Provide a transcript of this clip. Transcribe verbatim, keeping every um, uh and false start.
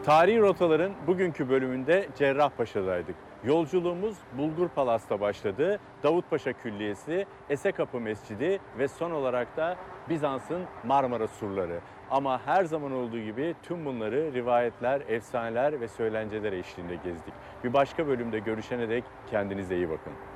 Tarihi rotaların bugünkü bölümünde Cerrahpaşa'daydık. Yolculuğumuz Bulgur Palas'ta başladı. Davutpaşa Külliyesi, Esekapı Mescidi ve son olarak da Bizans'ın Marmara Surları. Ama her zaman olduğu gibi tüm bunları rivayetler, efsaneler ve söylenceler eşliğinde gezdik. Bir başka bölümde görüşene dek kendinize iyi bakın.